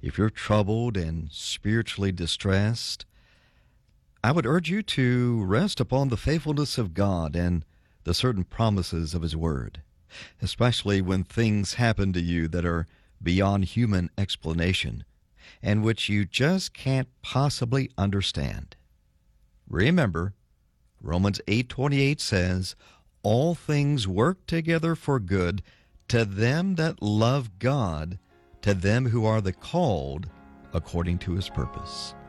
If you're troubled and spiritually distressed, I would urge you to rest upon the faithfulness of God and the certain promises of His Word, especially when things happen to you that are beyond human explanation and which you just can't possibly understand. Remember, Romans 8:28 says, "All things work together for good to them that love God, to them who are the called according to His purpose."